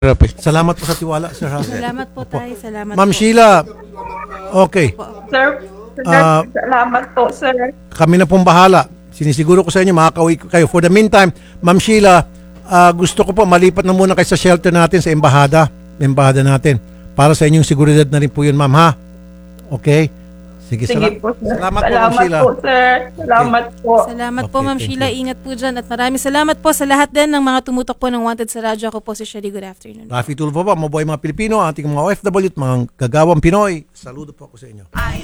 Salamat po sa tiwala, sir. Ha? Salamat po tayo. Salamat Ma'am po. Sheila, okay. Sir, salamat po, sir. Kami na pong bahala. Sinisiguro ko sa inyo, makakauwi kayo. For the meantime, Ma'am Sheila, gusto ko po malipat na muna kayo sa shelter natin sa embahada natin. Para sa inyong seguridad na rin po yun, ma'am, ha? Okay? Sige Po, sir. Salamat po, Ma'am Sheila. po, sir. Salamat po. Salamat po, Okay, Ma'am thank Sheila. you. Ingat po dyan. At maraming salamat po sa lahat din ng mga tumutok po ng Wanted sa radyo. Ako po si Sherry. Good afternoon. Rafi Tulfo po, mabuhay mga Pilipino, ating mga OFW at mga gagawang Pinoy. Saludo po ako sa inyo.